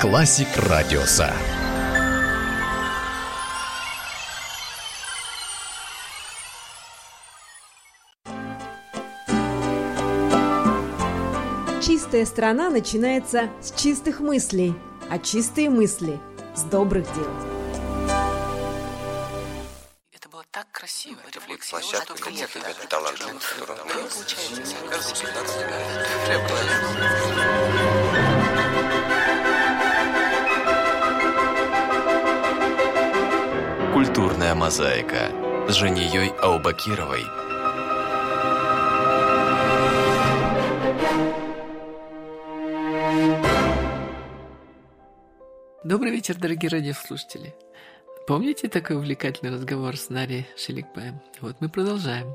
Классик Радиоса. Чистая страна начинается с чистых мыслей, а чистые мысли – с добрых дел. Это было так красиво. Площадку нет талантливых, Культурная мозаика с Жанией Аубакировой. Добрый вечер, дорогие радиослушатели. Помните такой увлекательный разговор с Нарей Шеликбаем? Вот мы продолжаем.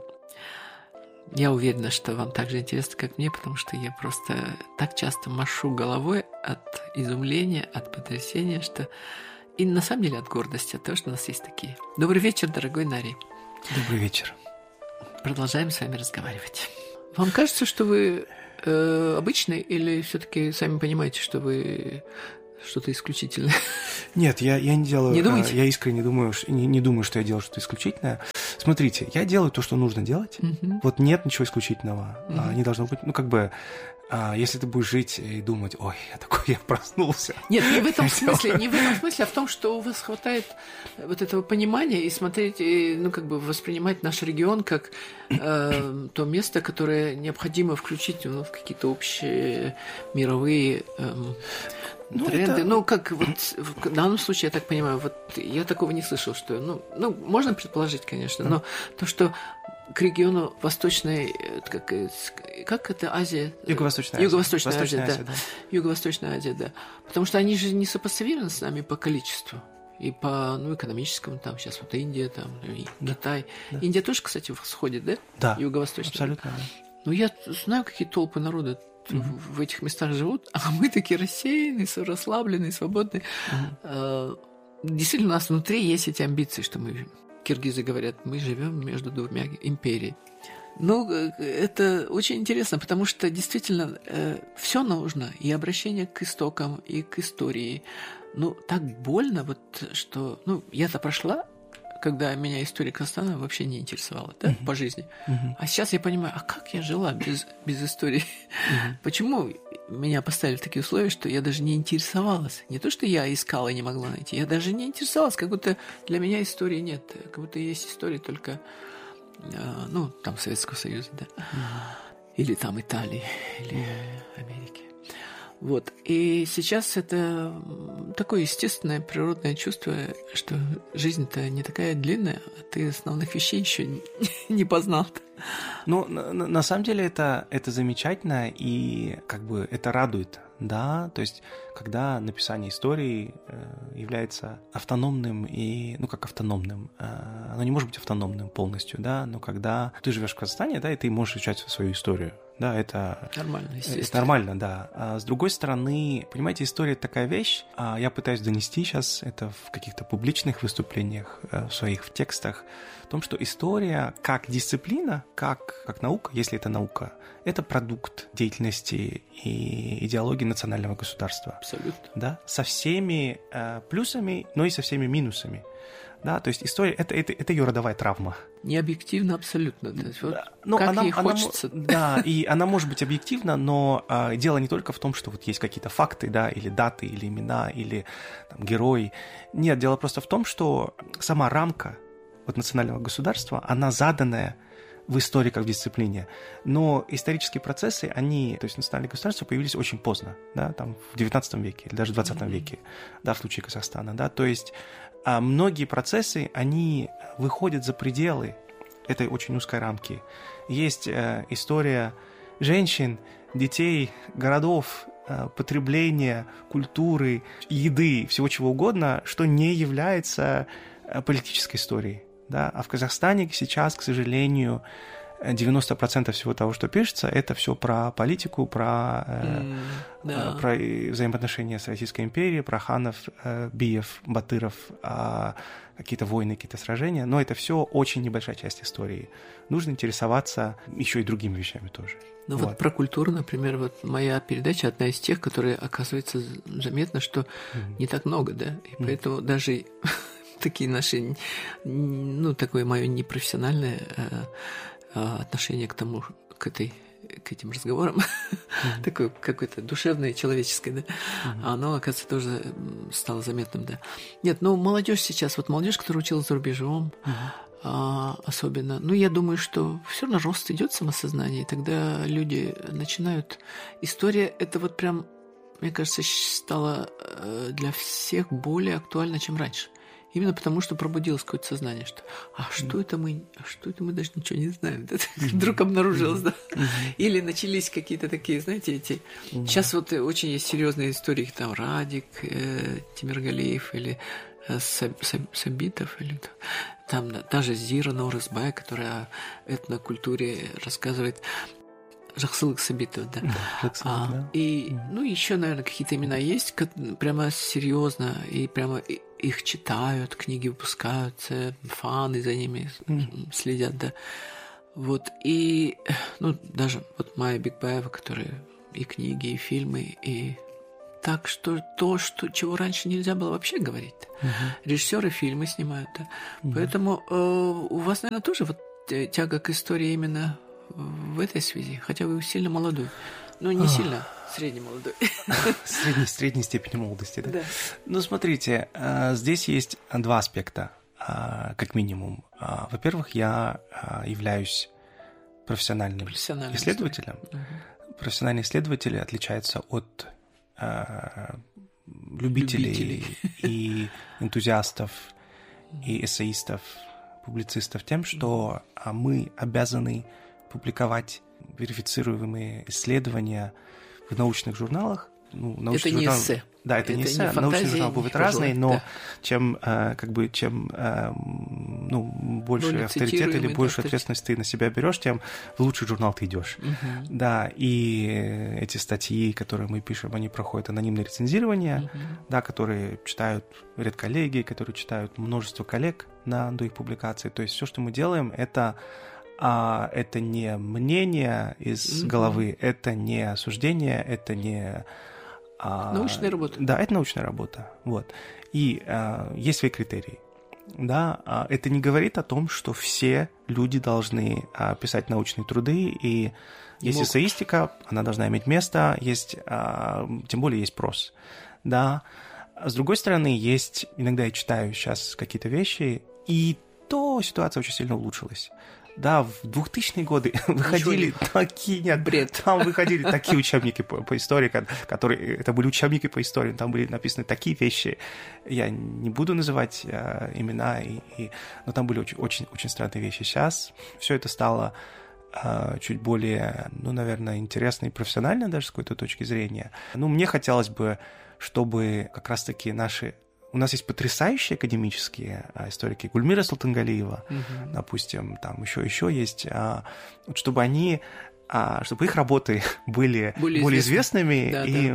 Я уверена, что вам так же интересно, как мне, потому что я просто так часто машу головой от изумления, от потрясения, что... И на самом деле от гордости, от того, что у нас есть такие. Добрый вечер, дорогой Нарей. Добрый вечер. Продолжаем с вами разговаривать. Вам кажется, что вы обычный, или все-таки сами понимаете, что вы что-то исключительное? Нет, я не делаю... Не думаете? Я искренне не думаю, что я делаю что-то исключительное. Смотрите, я делаю то, что нужно делать. Вот нет ничего исключительного. Не должно быть... если ты будешь жить и думать, ой, я проснулся. Нет, не в этом смысле, а в том, что у вас хватает вот этого понимания и смотреть, и, воспринимать наш регион как то место, которое необходимо включить в какие-то общие мировые тренды. В данном случае, я так понимаю, я такого не слышал, что, можно предположить, конечно, но то, что к региону Восточной, как это Азия? Юго-Восточная Азия. Юго-Восточная Азия, да. Потому что они же не сопоставимы с нами по количеству. И по экономическому, там сейчас Индия, там, и Китай. Да. Индия тоже, кстати, всходит, да? Да, Юго-Восточная. абсолютно. Да. Я знаю, какие толпы народа в этих местах живут, а мы такие рассеянные, расслабленные, свободные. Действительно, у нас внутри есть эти амбиции, что мы... Киргизы говорят, мы живем между двумя империями. Это очень интересно, потому что действительно все нужно, и обращение к истокам, и к истории. Так больно, что... я-то прошла, когда меня история Казахстана вообще не интересовала, да, по жизни. А сейчас я понимаю, а как я жила без истории? Почему меня поставили в такие условия, что я даже не интересовалась? Не то, что я искала и не могла найти, я даже не интересовалась, как будто для меня истории нет, как будто есть история только, там Советского Союза, да, или там Италии, или Америки. И сейчас это такое естественное природное чувство, что жизнь-то не такая длинная, а ты основных вещей еще не познал. На самом деле это замечательно, и это радует, да, то есть когда написание истории является автономным и, автономным, оно не может быть автономным полностью, да, но когда ты живешь в Казахстане, да, и ты можешь изучать свою историю, да, это нормально, естественно. Это нормально, да. А с другой стороны, понимаете, история такая вещь, я пытаюсь донести сейчас это в каких-то публичных выступлениях, в своих текстах, в том, что история как дисциплина, как наука, если это наука, это продукт деятельности и идеологии национального государства. Абсолютно. Да, со всеми плюсами, но и со всеми минусами. Да, то есть история это ее родовая травма. Не объективно абсолютно. То есть, как ей хочется. Да, и она может быть объективна, но дело не только в том, что есть какие-то факты, да, или даты, или имена, или герои. Нет, дело просто в том, что сама рамка национального государства, она заданная в истории как в дисциплине. Но исторические процессы, то есть национальные государства появились очень поздно, да, там в XIX веке или даже в XX веке, да, в случае Казахстана, да, то есть многие процессы, они выходят за пределы этой очень узкой рамки. Есть история женщин, детей, городов, потребления, культуры, еды, всего чего угодно, что не является политической историей. Да? А в Казахстане сейчас, к сожалению, 90% всего того, что пишется, это все про политику, про взаимоотношения с Российской империей, про ханов, биев, батыров, какие-то войны, какие-то сражения, но это все очень небольшая часть истории. Нужно интересоваться еще и другими вещами тоже. Ну вот про культуру, например, вот моя передача одна из тех, которые, оказывается, заметно, что не так много, да, и поэтому даже такие наши, ну, такое мое непрофессиональное отношение к тому, к этим разговорам, такое какое-то душевное, человеческое, да, оно, оказывается, тоже стало заметным, да. Нет, ну, молодежь сейчас, вот молодежь, которая училась за рубежом, особенно, ну, я думаю, что все равно рост идет самосознание, и тогда люди начинают... История, это вот прям, мне кажется, стала для всех более актуальна, чем раньше. Именно потому, что пробудилось какое-то сознание, что что это мы даже ничего не знаем. Да? Вдруг обнаружилось, да? Или начались какие-то такие, знаете, эти... Сейчас вот очень есть серьезные истории, там Радик, Тимиргалиев или Сабитов, или там даже Зира Наурызбай, которая о этнокультуре рассказывает. Жаксылык Сабитов, да. Да. И, ну, еще, наверное, какие-то имена есть, прямо серьезно, и прямо их читают, книги выпускаются, фаны за ними следят, да. Вот, и, ну, даже вот Майя Бекбаева, которая и книги, и фильмы, и так что чего раньше нельзя было вообще говорить. Режиссеры фильмы снимают, да. Поэтому у вас, наверное, тоже вот тяга к истории именно в этой связи, хотя вы сильно молодой. Ну, не сильно, средне молодой. Средней степени молодости, да? Ну, смотрите, здесь есть два аспекта, как минимум. Во-первых, я являюсь профессиональным исследователем. Профессиональные исследователи отличаются от любителей и энтузиастов, и эссеистов, публицистов тем, что мы обязаны публиковать верифицируемые исследования в научных журналах. Ну, это не эссе. Да, это не эссе. Научные журналы бывают разные, но чем больше авторитет или больше ответственность ты на себя берешь, тем в лучший журнал ты идешь. Да, и эти статьи, которые мы пишем, они проходят анонимное рецензирование, да, которые читают редколлеги, которые читают множество коллег до их публикации. То есть все, что мы делаем, это не мнение из головы, это не осуждение, это не... научная работа. Да, это научная работа. Вот. И есть свои критерии. Да, это не говорит о том, что все люди должны писать научные труды, и есть эссеистика, она должна иметь место, есть, тем более есть прос. Да. С другой стороны, есть, иногда я читаю сейчас какие-то вещи, и то ситуация очень сильно улучшилась. Да, в 2000-е годы выходили такие... Нет, бред. Там выходили такие учебники по истории, которые... Это были учебники по истории, там были написаны такие вещи. Я не буду называть имена, но там были очень, очень странные вещи. Сейчас все это стало чуть более, ну, наверное, интересно и профессионально даже с какой-то точки зрения. Ну, мне хотелось бы, чтобы как раз-таки наши... У нас есть потрясающие академические историки, Гульмира Султангалиева, допустим, там еще есть, чтобы их работы были более известными,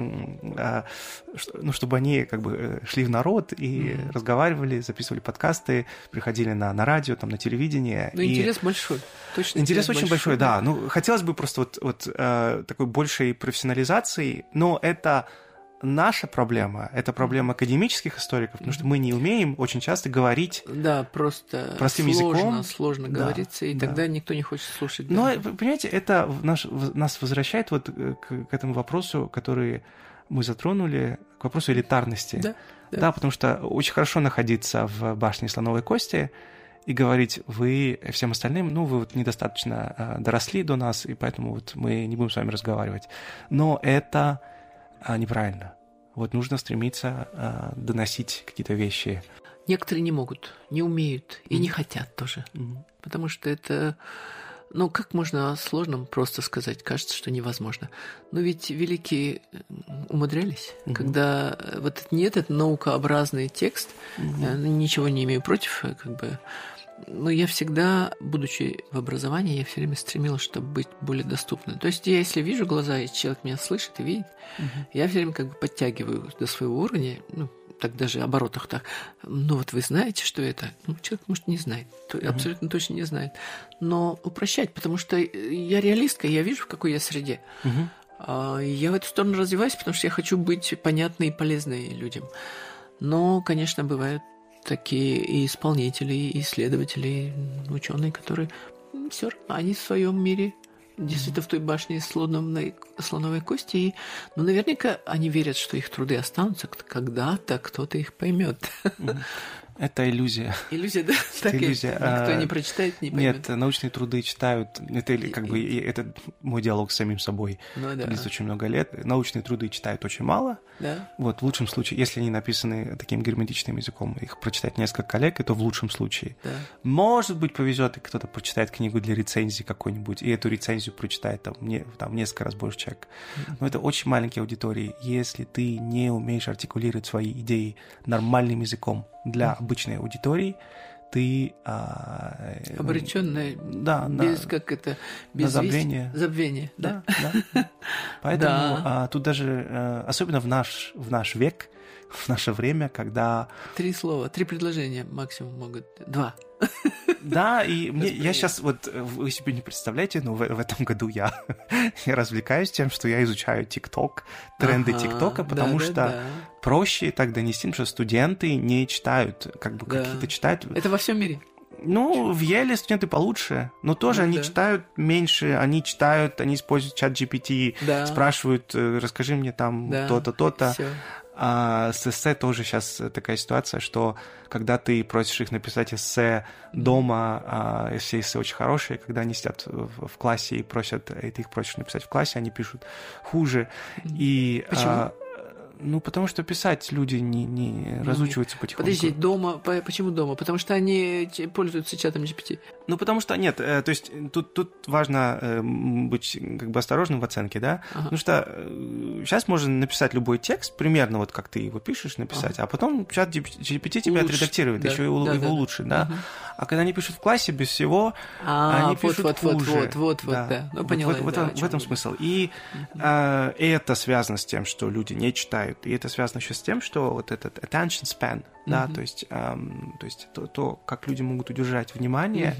чтобы они как бы шли в народ и разговаривали, записывали подкасты, приходили на радио, там, на телевидение. Ну, интерес большой. Точно интерес очень большой, да. Ну, хотелось бы просто вот такой большей профессионализации, но это... Наша проблема – это проблема академических историков, потому что мы не умеем очень часто говорить просто простым языком. Сложно говорится, и тогда никто не хочет слушать. Но, понимаете, это нас возвращает вот к этому вопросу, который мы затронули, к вопросу элитарности. Да, потому что очень хорошо находиться в башне слоновой кости и говорить, вы всем остальным, ну, вы вот недостаточно доросли до нас, и поэтому вот мы не будем с вами разговаривать. Но это... неправильно. Вот нужно стремиться доносить какие-то вещи. Некоторые не могут, не умеют и не хотят тоже. Потому что это... Ну, как можно о сложном просто сказать? Кажется, что невозможно. Но ведь великие умудрялись. Когда вот не этот наукообразный текст, ничего не имею против, как бы... я всегда, будучи в образовании, я все время стремилась, чтобы быть более доступным. То есть я, если вижу глаза, и человек меня слышит и видит, я все время как бы подтягиваю до своего уровня, так даже оборотах так. Вот вы знаете, что это? Человек, может, не знает, абсолютно точно не знает. Но упрощать, потому что я реалистка, я вижу, в какой я среде. Я в эту сторону развиваюсь, потому что я хочу быть понятной и полезной людям. Но, конечно, бывают такие и исполнители, и исследователи, и ученые, которые все равно, они в своем мире, действительно в той башне из слоновой кости, и наверняка они верят, что их труды останутся, когда-то кто-то их поймет. Это иллюзия. Иллюзия, да? Так иллюзия. Никто не прочитает, не поймет. Нет, научные труды читают. Это как бы это мой диалог с самим собой. Длится очень много лет. Научные труды читают очень мало. Да. В лучшем случае, если они написаны таким герметичным языком, их прочитает несколько коллег, это в лучшем случае. Да. Может быть, повезет, и кто-то прочитает книгу для рецензии какой-нибудь, и эту рецензию прочитает там несколько раз больше человек. Но это очень маленькие аудитории. Если ты не умеешь артикулировать свои идеи нормальным языком для обычной аудитории, ты обречённая, без забвение. Забвение, да. Поэтому тут даже, особенно в наш век, в наше время, когда... 3 слова, 3 предложения максимум могут, 2. Да, и я сейчас, вы себе не представляете, но в этом году я развлекаюсь тем, что я изучаю ТикТок, тренды ТикТока, потому что проще так донести, потому что студенты не читают, какие-то читают... Это во всем мире? В Еле студенты получше, но тоже они читают меньше, они используют чат GPT, спрашивают, расскажи мне там то-то, то-то. А с эссе тоже сейчас такая ситуация, что когда ты просишь их написать эссе дома, все эссе очень хорошие, когда они сидят в классе и ты их просишь написать в классе, они пишут хуже. Почему? Потому что писать люди не разучиваются потихоньку. Подожди, дома, почему дома? Потому что они пользуются чатом GPT? Потому что, нет, то есть тут важно быть как бы осторожным в оценке, да? Потому что сейчас можно написать любой текст, примерно как ты его пишешь, написать, а потом чат GPT тебя отредактирует, еще его улучшит, да? А когда они пишут в классе без всего, они пишут хуже. Да. Поняла. В этом смысл. И это связано с тем, что люди не читают. И это связано еще с тем, что вот этот attention span, да, то есть то, как люди могут удержать внимание,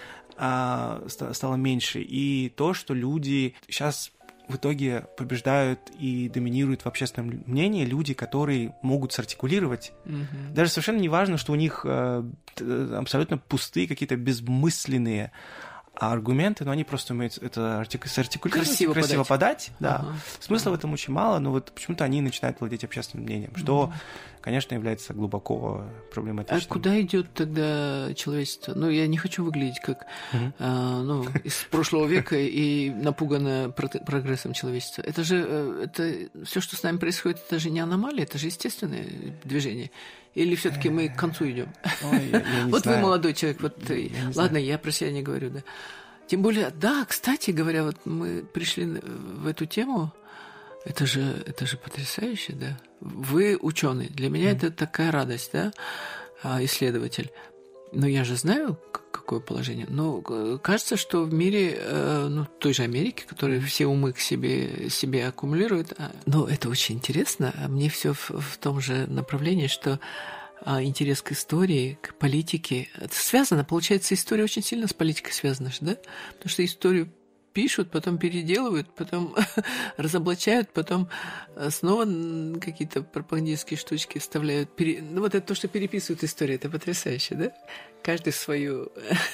стало меньше. И то, что люди сейчас в итоге побеждают и доминируют в общественном мнении люди, которые могут сартикулировать. Даже совершенно не важно, что у них абсолютно пустые, какие-то безмысленные аргументы, но они просто умеют это сартикулировать, красиво подать. Да. Смысла в этом очень мало, но почему-то они начинают владеть общественным мнением, что, конечно, является глубоко проблематичным. А куда идет тогда человечество? Я не хочу выглядеть как из прошлого века и напуганное прогрессом человечества. Это же все, что с нами происходит, это же не аномалия, это же естественное движение. Или все-таки мы к концу идем? Вот вы молодой человек, ладно, я про себя не говорю, да. Тем более, да, кстати говоря, мы пришли в эту тему, это же потрясающе, да. Вы ученый, для меня это такая радость, да, исследователь. Но я же знаю, какое положение. Но кажется, что в мире, той же Америки, которая все умы к себе аккумулирует, но это очень интересно. Мне все в том же направлении, что интерес к истории, к политике, это связано, получается, история очень сильно с политикой связана, да? Потому что историю пишут, потом переделывают, потом разоблачают, потом снова какие-то пропагандистские штучки вставляют. Это то, что переписывают историю, это потрясающе, да? Каждый свою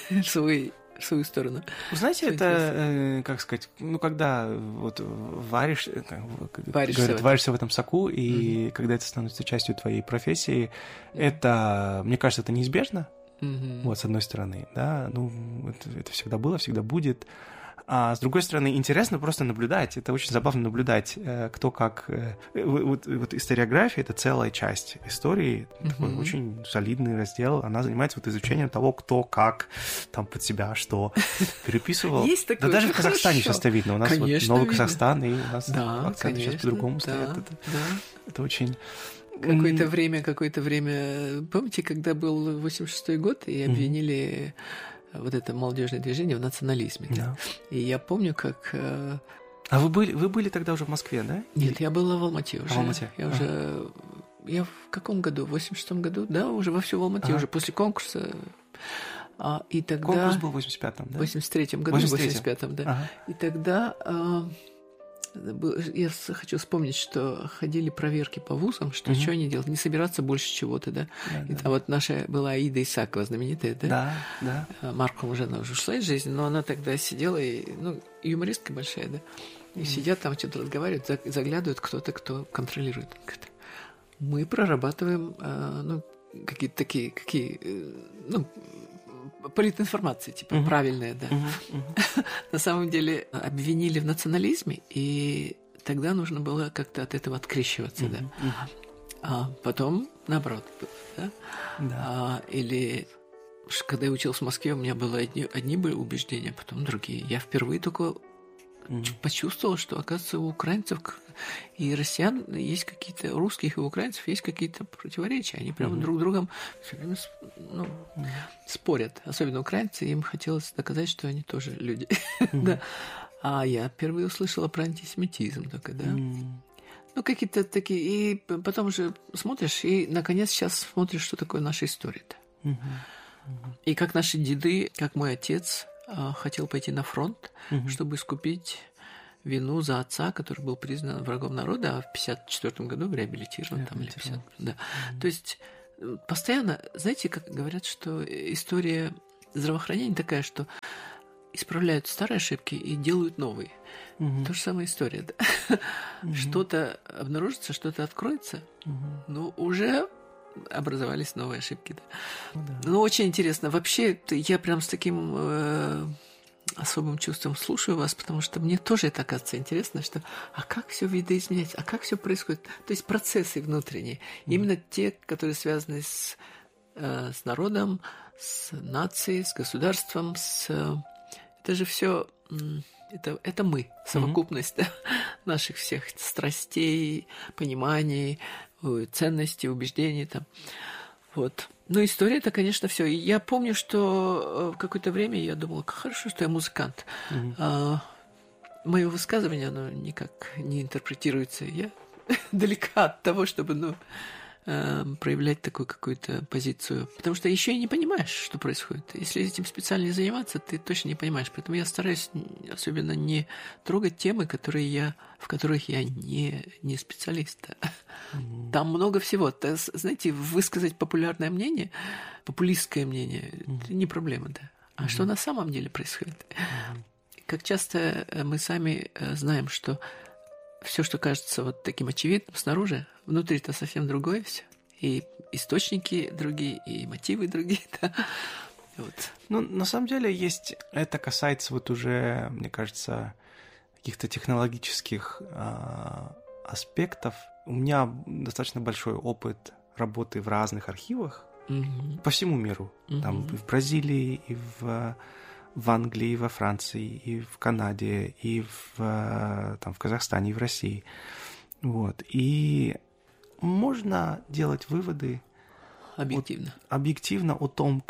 сторону. Вы знаете, это, как сказать, когда варишься в этом соку, и когда это становится частью твоей профессии, это, мне кажется, это неизбежно. С одной стороны, да, это всегда было, всегда будет. А с другой стороны, интересно просто наблюдать. Это очень забавно наблюдать, кто как... историография — это целая часть истории, такой очень солидный раздел. Она занимается изучением того, кто как там под себя что переписывал. Есть такое. Да даже в Казахстане сейчас это видно. У нас конечно, новый Казахстан, и у нас акценты сейчас по-другому стоят. Это очень... какое-то время... Помните, когда был 86-й год, и обвинили вот это молодежное движение в национализме? Да? И я помню, как... А вы были тогда уже в Москве, да? Нет, я была в Алмате уже. В Алмате? Я в каком году? В 86-м году? Да, уже вовсю в Алмате, уже после конкурса. И тогда... Конкурс был в 85-м, да? В 83-м году, в 85-м, да. И тогда... Я хочу вспомнить, что ходили проверки по вузам, что они делают, не собираться больше чего-то, да. И там вот наша была Аида Исакова, знаменитая, да? Да. Марком уже она уже ушла из жизни, но она тогда сидела, юмористка большая, да. И сидят там, что-то разговаривают, заглядывают кто-то, кто контролирует. Говорит, мы прорабатываем, какие-то такие, политинформации, типа, правильная, да. На самом деле обвинили в национализме, и тогда нужно было как-то от этого открещиваться, да. А потом, наоборот, да. Или когда я учился в Москве, у меня было одни были убеждения, потом другие. Я впервые только почувствовал, что, оказывается, у украинцев и россиян есть какие-то, у русских и у украинцев есть какие-то противоречия. Они прямо друг с другом все время спорят. Особенно украинцы, им хотелось доказать, что они тоже люди. Да. А я впервые услышала про антисемитизм только, да. Какие-то такие... И потом уже смотришь, и, наконец, сейчас смотришь, что такое наша история-то. И как наши деды, как мой отец... хотел пойти на фронт, чтобы искупить вину за отца, который был признан врагом народа, а в 1954 году реабилитирован. Там, или 50, да. То есть постоянно, знаете, как говорят, что история здравоохранения такая, что исправляют старые ошибки и делают новые. То же самая история. Да? Что-то обнаружится, что-то откроется, но уже... образовались новые ошибки. Да. Очень интересно. Вообще, я прям с таким особым чувством слушаю вас, потому что мне тоже это, оказывается, интересно, что как все видоизменяется, как все происходит. То есть процессы внутренние. Именно те, которые связаны с народом, с нацией, с государством, это же все... Это мы, совокупность наших всех страстей, пониманий, ценностей, убеждений там. Вот. История это, конечно, все. И я помню, что в какое-то время я думала, как хорошо, что я музыкант. Мое высказывание, оно никак не интерпретируется. Я далека от того, чтобы, проявлять такую какую-то позицию. Потому что еще и не понимаешь, что происходит. Если этим специально не заниматься, ты точно не понимаешь. Поэтому я стараюсь особенно не трогать темы, в которых я не специалист. Там много всего. Знаете, высказать популярное мнение, популистское мнение, это не проблема, да. А что на самом деле происходит? Как часто мы сами знаем, что все, что кажется вот таким очевидным снаружи, внутри-то совсем другое все. И источники другие, и мотивы другие, да. Вот. На самом деле это касается вот уже, мне кажется, каких-то технологических аспектов. У меня достаточно большой опыт работы в разных архивах по всему миру. Там и в Бразилии, и в Англии, и во Франции, и в Канаде, и в Казахстане, и в России. Вот. И можно делать выводы объективно о том,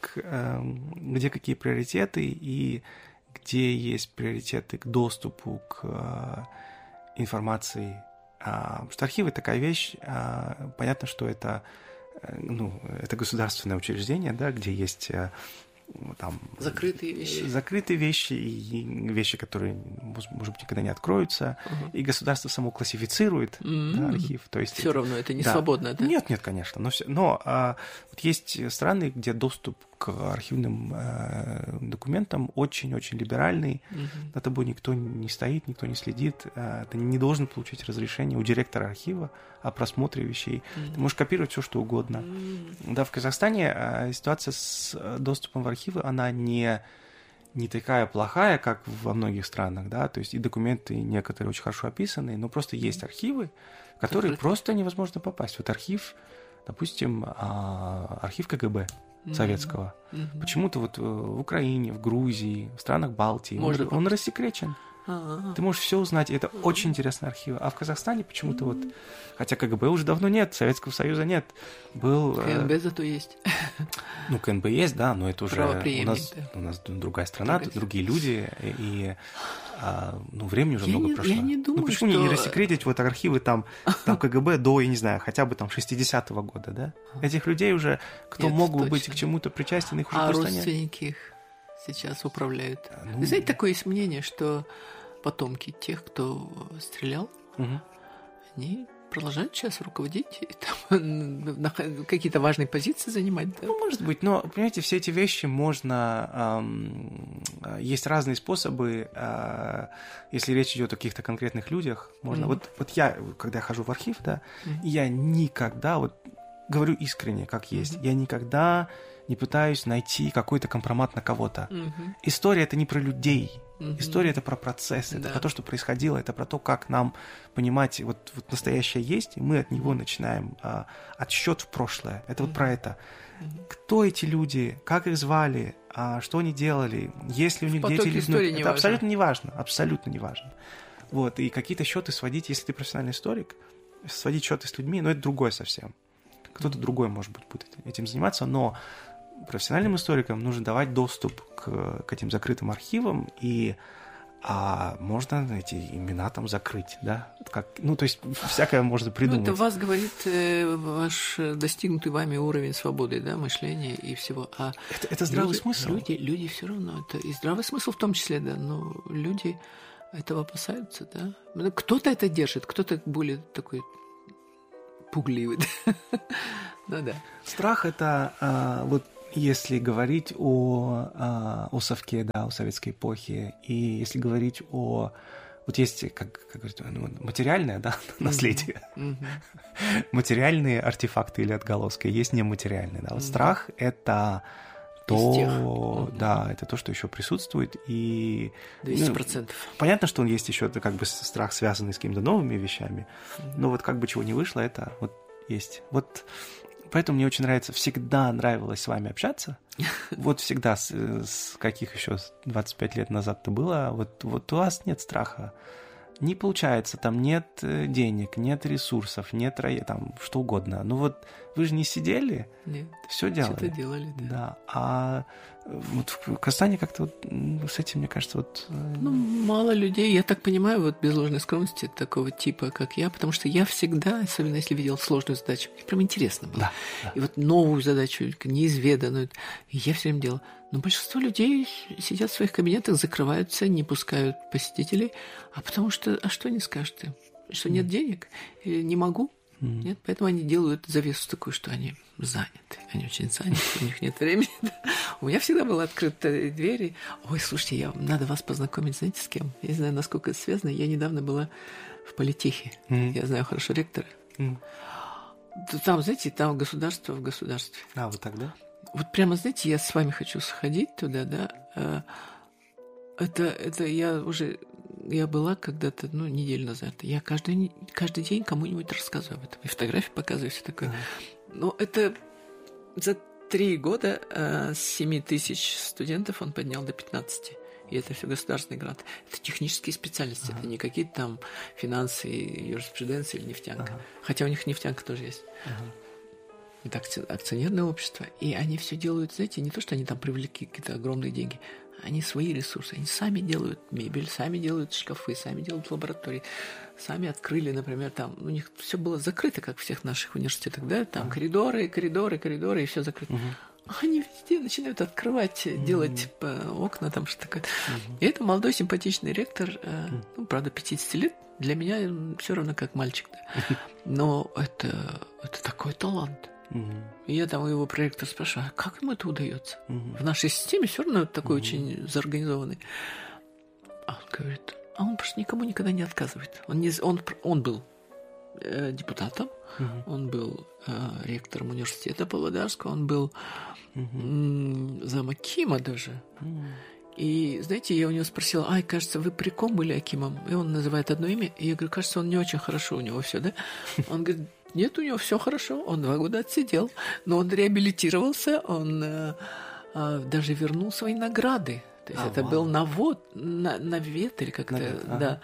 где какие приоритеты и где есть приоритеты к доступу к информации. Потому что архивы такая вещь, понятно, что это государственное учреждение, да, где есть там закрытые вещи и вещи, которые, может быть, никогда не откроются, и государство само классифицирует архив. То есть все равно это не свободно, да? Нет, конечно. Но вот есть страны, где доступ к архивным документам очень-очень либеральный. За тобой никто не стоит, никто не следит. Ты не должен получить разрешение у директора архива о просмотре вещей. Ты можешь копировать все, что угодно. Да, в Казахстане ситуация с доступом в архивы, она не такая плохая, как во многих странах, да, то есть и документы некоторые очень хорошо описаны, но просто есть архивы, в которые просто невозможно попасть. Вот архив, допустим, архив КГБ советского. Почему-то вот в Украине, в Грузии, в странах Балтии он рассекречен. Ты можешь все узнать, и это очень интересные архивы. А в Казахстане почему-то вот, хотя КГБ уже давно нет, Советского Союза нет, был... КНБ зато есть. Ну, КНБ есть, да, но это уже у нас другая страна, другие люди, и времени уже много прошло. Я не думаю, ну, почему не рассекретить вот архивы там КГБ до, я не знаю, хотя бы там 60-го года, да? Этих людей уже, кто мог бы быть к чему-то причастен, их уже просто нет. А родственники их сейчас управляют. Вы знаете, такое есть мнение, что потомки тех, кто стрелял, они продолжают сейчас руководить, и там, какие-то важные позиции занимать. Да? Ну, может быть, но, понимаете, все эти вещи можно... есть разные способы, если речь идет о каких-то конкретных людях, можно... Вот я, когда я хожу в архив, да, я никогда, вот говорю искренне, как есть, я никогда не пытаюсь найти какой-то компромат на кого-то. История — это не про людей. История — это про процесс, это про то, что происходило, это про то, как нам понимать, вот настоящее есть, и мы от него начинаем отсчет в прошлое. Это вот про это. Кто эти люди, как их звали, что они делали, есть ли у них дети или внуки. Это абсолютно не важно, абсолютно не важно. Вот, и какие-то счеты сводить, если ты профессиональный историк, сводить счеты с людьми, но это другое совсем. Кто-то другой, может быть, будет этим заниматься, но профессиональным историкам нужно давать доступ к этим закрытым архивам, и можно эти имена там закрыть, да? То есть всякое можно придумать. Ну, это вас говорит ваш достигнутый вами уровень свободы, да, мышления и всего. Это здравый смысл. Люди все равно, это и здравый смысл в том числе, да, но люди этого опасаются, да. Кто-то это держит, кто-то более такой пугливый. Ну да. Страх — это вот если говорить о совке, да, о советской эпохе, и если говорить о... Вот есть, как говорится, материальное, да, наследие, материальные артефакты или отголоски, есть нематериальные, да. Вот страх — это то, да, это то, что еще присутствует, и... 200%. Понятно, что он есть еще, это как бы страх, связанный с какими-то новыми вещами, но вот как бы чего не вышло, это вот есть. Вот поэтому мне очень всегда нравилось с вами общаться. Вот всегда, с каких еще 25 лет назад это было, вот у вас нет страха. Не получается, там нет денег, нет ресурсов, нет там что угодно. Ну вот вы же не сидели, все делали. Что-то делали, да. Да. А вот в Казани как-то вот с этим, мне кажется, вот... Ну, мало людей, я так понимаю, вот без ложной скромности такого типа, как я, потому что я всегда, особенно если видел сложную задачу, мне прям интересно было. Да. И вот новую задачу, неизведанную, я все время делал. Но большинство людей сидят в своих кабинетах, закрываются, не пускают посетителей, потому что, что они скажут им? Что нет денег? Или не могу? Нет, поэтому они делают завесу такую, что они заняты. Они очень заняты, у них нет времени. У меня всегда была открыта дверь. Ой, слушайте, надо вас познакомить, знаете, с кем? Я не знаю, насколько это связано. Я недавно была в политехе. Я знаю хорошо ректора. Там, знаете, там государство в государстве. Вот так, да? Вот прямо, знаете, я с вами хочу сходить туда, да. Это я была когда-то, неделю назад. Я каждый день кому-нибудь рассказываю об этом. И фотографии показываю, все такое. Но это за 3 года с 7 тысяч студентов он поднял до 15. И это все государственный грант. Это технические специальности. Это не какие-то там финансы, юриспруденция или нефтянка. Хотя у них нефтянка тоже есть. Это акционерное общество. И они все делают, знаете, не то, что они там привлекли какие-то огромные деньги. Они свои ресурсы. Они сами делают мебель, сами делают шкафы, сами делают лаборатории. Сами открыли, например, там... У них все было закрыто, как в всех наших университетах, да? Там коридоры, и все закрыто. Они везде начинают открывать, делать окна, там что-то такое. И это молодой симпатичный ректор, правда, 50 лет. Для меня все равно как мальчик. Да? Но это такой талант. И я там у его проректора спрашиваю, как ему это удается? В нашей системе все равно такой очень заорганизованный. А он говорит, он просто никому никогда не отказывает. Он был депутатом, он был ректором университета Павлодарского, он был замакима даже. И, знаете, я у него спросила, кажется, вы при ком были акимом? И он называет одно имя, и я говорю, кажется, он не очень хорошо у него все, да? Он говорит, нет, у него все хорошо, он 2 года отсидел, но он реабилитировался, он даже вернул свои награды То есть это был навет, или как-то, да.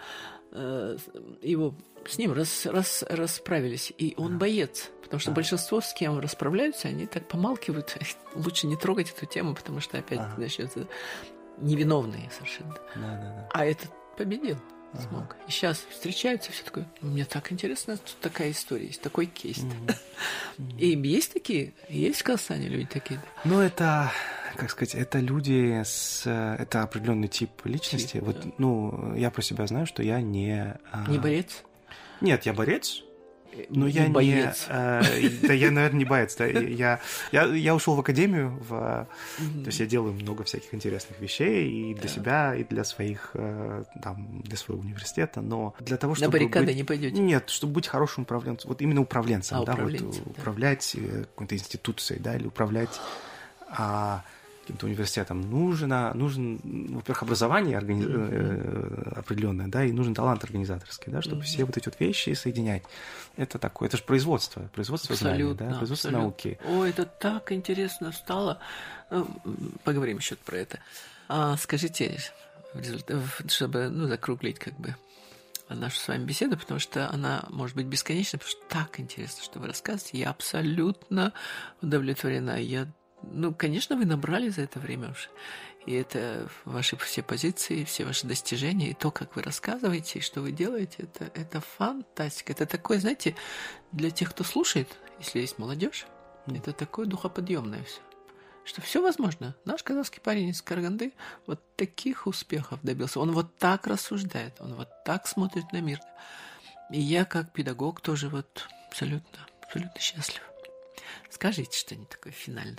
Его с ним расправились, и он боец, потому что большинство, с кем расправляются, они так помалкивают. Лучше не трогать эту тему, потому что опять начнется невиновные совершенно. А этот победил, смог. И сейчас встречаются, все такое. Мне так интересно, тут такая история есть, такой кейс. И есть такие, есть в Казахстане люди такие. Ну, это, как сказать, это люди это определенный тип личности. Вот, ну, я про себя знаю, что я не... Не борец? Нет, я борец. Но я не боец. Да, я, наверное, не боец. Да. Я ушел в академию, то есть я делаю много всяких интересных вещей и для себя, и для своих, там, для своего университета, но для того, чтобы на баррикады не пойдете? Нет, чтобы быть хорошим управленцем, вот именно управленцем, да, управленцем, вот, управлять какой-то институцией, да, или управлять каким-то университетом нужен, во-первых, образование определенное, да, и нужен талант организаторский, да, чтобы все вот эти вот вещи соединять. Это такое, это же производство знаний, да, производство науки. О, это так интересно стало. Поговорим еще про это. Скажите, чтобы, закруглить как бы нашу с вами беседу, потому что она может быть бесконечна, потому что так интересно, что вы рассказываете. Я абсолютно удовлетворена. Конечно, вы набрали за это время уже. И это ваши все позиции, все ваши достижения, и то, как вы рассказываете, и что вы делаете, это фантастика. Это такое, знаете, для тех, кто слушает, если есть молодежь, это такое духоподъемное все. Что все возможно. Наш казахский парень из Караганды вот таких успехов добился. Он вот так рассуждает, он вот так смотрит на мир. И я, как педагог, тоже вот абсолютно счастлив. Скажите что-нибудь такое финальное.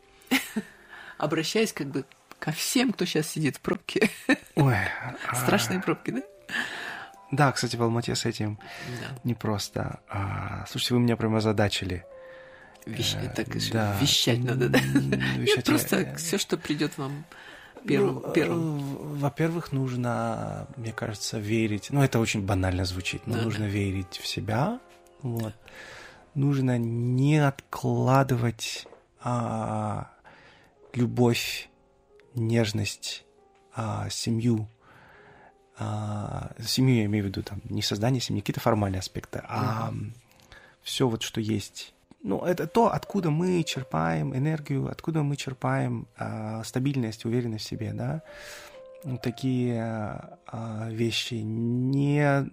Обращаясь как бы ко всем, кто сейчас сидит в пробке. Ой, страшные пробки, да? Да, кстати, в Алмате с этим непросто. Слушайте, вы меня прямо озадачили. Вещать надо, да? Просто все, что придет вам первым. Во-первых, нужно, мне кажется, верить. Это очень банально звучит, но нужно верить в себя. Вот. Нужно не откладывать любовь, нежность, семью. Семью я имею в виду, там, не создание семьи, какие-то формальные аспекты, а все вот, что есть. Это то, откуда мы черпаем энергию, откуда мы черпаем стабильность, уверенность в себе, да. Такие вещи. Не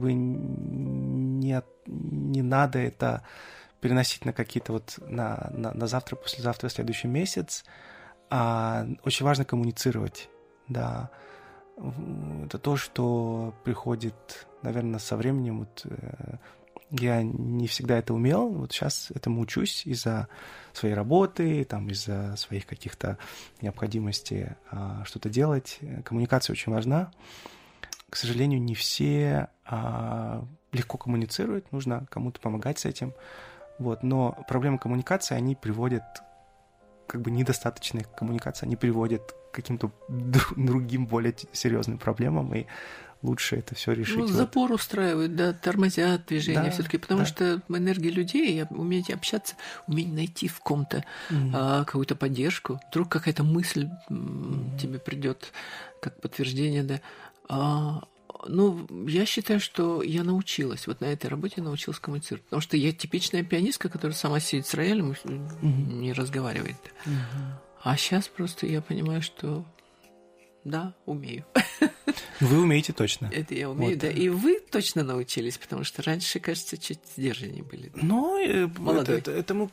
надо это переносить на какие-то вот на завтра, послезавтра, следующий месяц. Очень важно коммуницировать, да. Это то, что приходит, наверное, со временем. Вот, я не всегда это умел, вот сейчас этому учусь из-за своей работы, там, из-за своих каких-то необходимостей что-то делать. Коммуникация очень важна. К сожалению, не все легко коммуницируют, нужно кому-то помогать с этим. Вот. Но проблемы коммуникации, они приводят, как бы недостаточной коммуникации, они приводят к каким-то другим, более серьезным проблемам, и лучше это все решить. Запор устраивают, да, тормозят движение все-таки, потому что энергия людей, уметь общаться, уметь найти в ком-то какую-то поддержку. Вдруг какая-то мысль тебе придет как подтверждение, да. Я считаю, что я научилась, вот на этой работе научилась коммуницировать. Потому что я типичная пианистка, которая сама сидит с роялем и не разговаривает. А сейчас просто я понимаю, что да, умею. Вы умеете точно. Это я умею, вот. Да. И вы точно научились, потому что раньше, кажется, чуть сдержаннее были. Молодой. Этому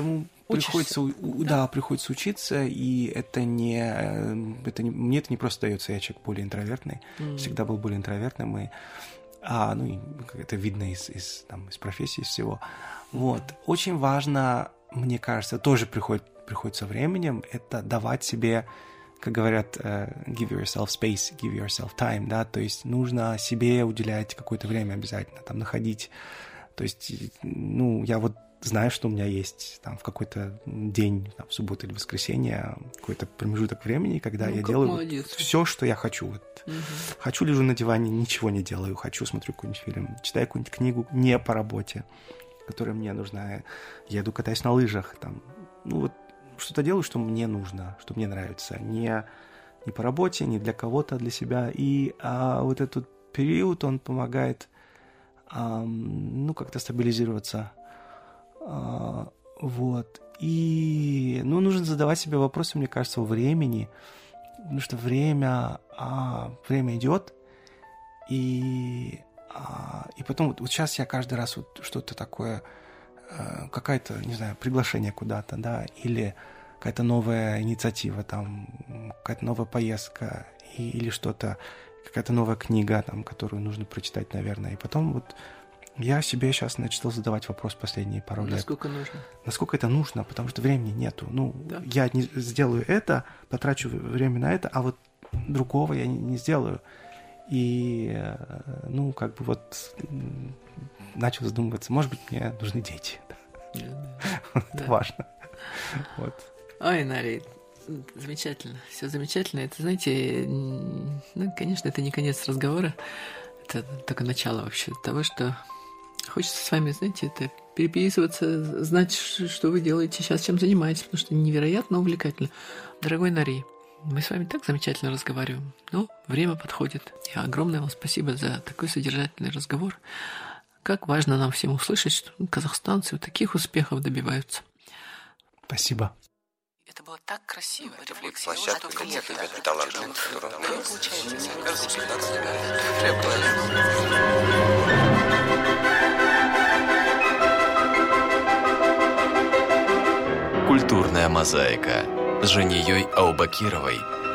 приходится учиться, и это мне это не просто дается. Я человек более интровертный, всегда был более интровертным, и это видно из профессии, из всего. Вот. Очень важно, мне кажется, тоже приходит со временем, это давать себе, как говорят, give yourself space, give yourself time, да, то есть нужно себе уделять какое-то время обязательно, там, находить, то есть, я вот знаю, что у меня есть там в какой-то день, там, в субботу или воскресенье, какой-то промежуток времени, когда я делаю все, что я хочу. Вот. Хочу, лежу на диване, ничего не делаю, хочу, смотрю какой-нибудь фильм, читаю какую-нибудь книгу не по работе, которая мне нужна, еду, катаюсь на лыжах, там, что-то делаю, что мне нужно, что мне нравится. Не ни по работе, ни для кого-то, для себя. И вот этот период, он помогает, как-то стабилизироваться. Вот. И, нужно задавать себе вопросы, мне кажется, о времени, потому что время идет, и потом вот сейчас я каждый раз вот что-то такое, какое-то, не знаю, приглашение куда-то, да, или какая-то новая инициатива, там, какая-то новая поездка, или что-то, какая-то новая книга, там, которую нужно прочитать, наверное. И потом вот я себе сейчас начал задавать вопрос последние пару лет. Насколько нужно? Насколько это нужно, потому что времени нету. Да. Я не сделаю это, потрачу время на это, а вот другого я не сделаю. И, начал задумываться, может быть, мне нужны дети. Это важно. Вот. Ой, Нарий, замечательно, все замечательно. Это, знаете, конечно, это не конец разговора, это только начало вообще того, что хочется с вами, знаете, это переписываться, знать, что вы делаете сейчас, чем занимаетесь, потому что невероятно увлекательно. Дорогой Нарий, мы с вами так замечательно разговариваем, но время подходит. И огромное вам спасибо за такой содержательный разговор. Как важно нам всем услышать, что казахстанцы вот таких успехов добиваются. Спасибо. Это было так красиво. Это будет площадка для талантливых, которым Культурная мозаика с Женией Аубакировой.